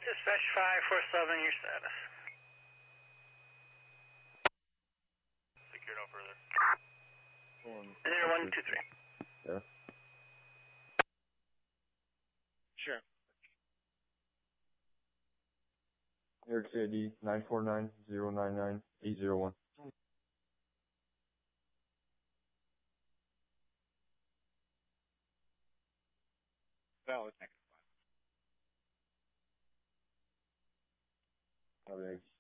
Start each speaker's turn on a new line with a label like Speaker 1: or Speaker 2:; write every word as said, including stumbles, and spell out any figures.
Speaker 1: Dispatch five four seven, your status.
Speaker 2: Secure no further.
Speaker 1: Zero one two three.
Speaker 3: Yeah.
Speaker 2: Sure.
Speaker 3: New York City I D nine four nine zero nine nine eight zero one.
Speaker 2: Valid.
Speaker 3: Okay.